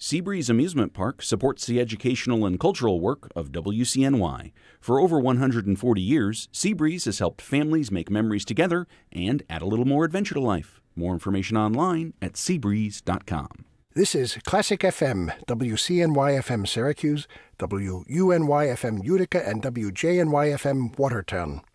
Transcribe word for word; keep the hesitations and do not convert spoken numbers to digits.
Seabreeze Amusement Park supports the educational and cultural work of W C N Y. For over one hundred forty years, Seabreeze has helped families make memories together and add a little more adventure to life. More information online at seabreeze dot com. This is Classic F M, W C N Y F M Syracuse, W U N Y F M Utica, and W J N Y F M Watertown.